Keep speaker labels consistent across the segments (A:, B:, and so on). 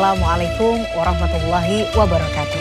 A: Assalamualaikum warahmatullahi wabarakatuh.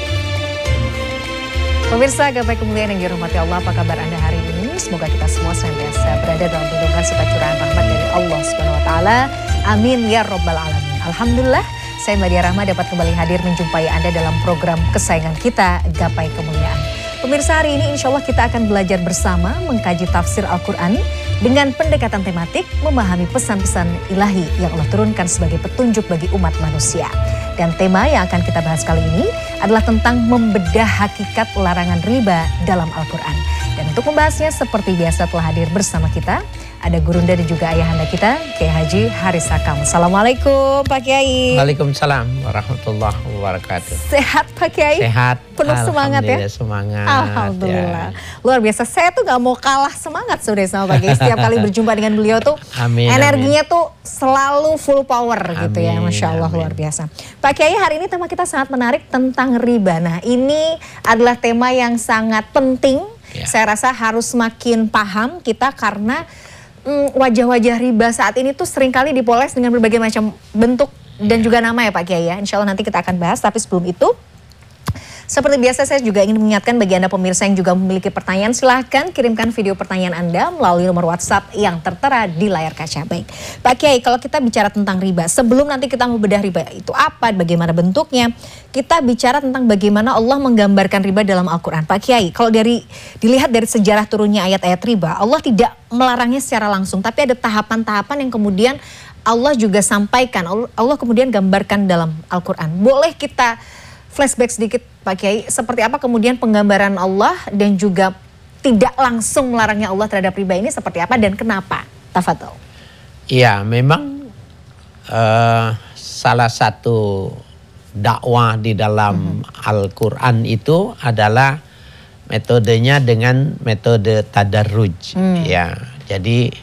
A: Pemirsa gapai kemuliaan yang dirahmati Allah, apa kabar Anda hari ini? Semoga kita semua senantiasa berada dalam lindungan serta curahan rahmat dari Allah Subhanahu wa taala. Amin ya rabbal alamin. Alhamdulillah, saya Meladia Rahma dapat kembali hadir menjumpai Anda dalam program kesayangan kita, Gapai Kemuliaan. Pemirsa, hari ini insya Allah kita akan belajar bersama mengkaji tafsir Al-Quran dengan pendekatan tematik, memahami pesan-pesan ilahi yang Allah turunkan sebagai petunjuk bagi umat manusia. Dan tema yang akan kita bahas kali ini adalah tentang membedah hakikat larangan riba dalam Al-Quran. Dan untuk membahasnya seperti biasa telah hadir bersama kita, ada gurunda dan juga ayahanda kita, Kiai Haji Haris Hakam. Assalamualaikum Pak Kiai.
B: Waalaikumsalam warahmatullahi wabarakatuh.
A: Sehat Pak Kiai?
B: Sehat.
A: Penuh semangat ya?
B: Semangat.
A: Alhamdulillah. Ya. Luar biasa. Saya tuh gak mau kalah semangat sudah sama Pak Kiai. Setiap kali berjumpa dengan beliau tuh energinya tuh selalu full power gitu ya. Masya Allah, luar biasa. Pak Kiai, hari ini tema kita sangat menarik tentang riba. Nah, ini adalah tema yang sangat penting. Ya. Saya rasa harus semakin paham kita karena wajah-wajah riba saat ini tuh seringkali dipoles dengan berbagai macam bentuk dan juga nama ya Pak Kiai ya. Insya Allah nanti kita akan bahas, tapi sebelum itu seperti biasa saya juga ingin mengingatkan bagi Anda pemirsa yang juga memiliki pertanyaan, silahkan kirimkan video pertanyaan Anda melalui nomor WhatsApp yang tertera di layar kaca. Baik, Pak Kiai, kalau kita bicara tentang riba, sebelum nanti kita membedah riba itu apa, bagaimana bentuknya, kita bicara tentang bagaimana Allah menggambarkan riba dalam Al-Quran. Pak Kiai, kalau dilihat dari sejarah turunnya ayat-ayat riba, Allah tidak melarangnya secara langsung, tapi ada tahapan-tahapan yang kemudian Allah juga sampaikan, Allah kemudian gambarkan dalam Al-Quran. Boleh kita flashback sedikit Pak Kiai, seperti apa kemudian penggambaran Allah dan juga tidak langsung melarangnya Allah terhadap riba ini seperti apa dan kenapa? Tafadhol.
B: Iya, memang salah satu dakwah di dalam Al-Quran itu adalah metodenya dengan metode tadarruj. Ya, jadi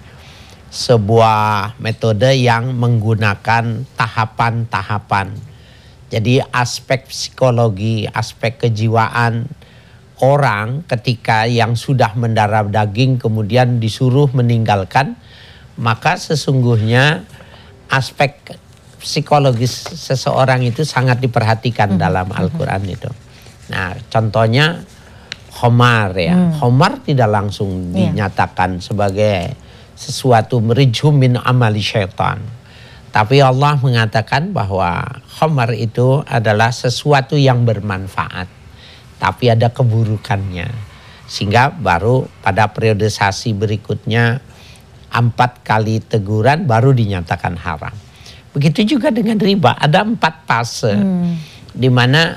B: sebuah metode yang menggunakan tahapan-tahapan. Jadi aspek psikologi, aspek kejiwaan orang ketika yang sudah mendarah daging kemudian disuruh meninggalkan, maka sesungguhnya aspek psikologis seseorang itu sangat diperhatikan dalam Al-Quran itu. Nah, contohnya khomar ya. Khomar tidak langsung dinyatakan sebagai sesuatu merijhum min amali syaitan. Tapi Allah mengatakan bahwa khamar itu adalah sesuatu yang bermanfaat. Tapi ada keburukannya. Sehingga baru pada periodisasi berikutnya 4 kali teguran baru dinyatakan haram. Begitu juga dengan riba. Ada 4 fase. Di mana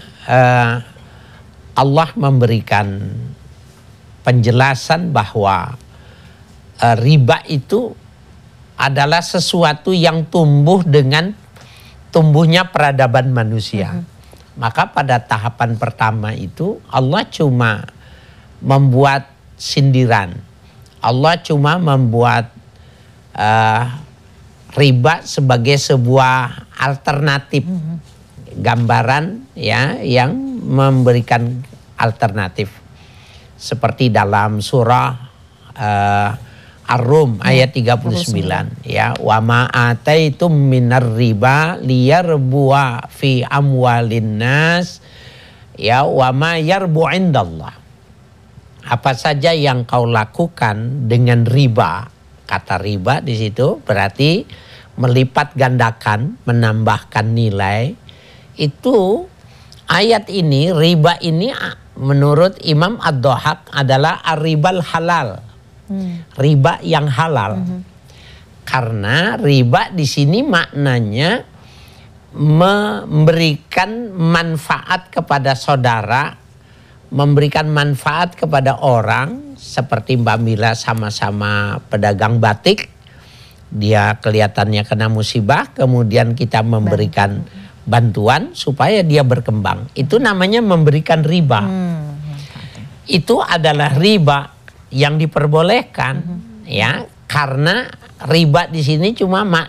B: Allah memberikan penjelasan bahwa riba itu adalah sesuatu yang tumbuh dengan tumbuhnya peradaban manusia. Maka pada tahapan pertama itu Allah cuma membuat sindiran. Allah cuma membuat riba sebagai sebuah alternatif. Gambaran ya yang memberikan alternatif. Seperti dalam surah Ar-Rum ayat 39 ya, wa ma ataitum minar riba liyarbu'a fi amwalin nas ya wa ma yarbu indallah. Apa saja yang kau lakukan dengan riba, kata riba di situ berarti melipat gandakan, menambahkan nilai. Itu ayat ini, riba ini menurut Imam Ad-Dhahak adalah ar-ribal halal. Riba yang halal. Karena riba di sini maknanya memberikan manfaat kepada saudara, memberikan manfaat kepada orang. Seperti Mbak Mila sama-sama pedagang batik, dia kelihatannya kena musibah, kemudian kita memberikan bantuan supaya dia berkembang. Itu namanya memberikan riba. Itu adalah riba yang diperbolehkan ya, karena riba di sini cuma